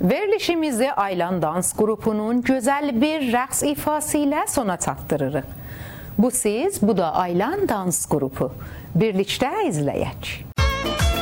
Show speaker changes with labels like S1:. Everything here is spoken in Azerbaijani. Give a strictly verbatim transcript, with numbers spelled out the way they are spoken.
S1: Verilişimizi Aylan Dans Grupu'nun güzel bir rəqs ifası ilə sona çatdırırıq. Bu siz, bu da Aylan Dans Grupu. Birlikdə izləyək.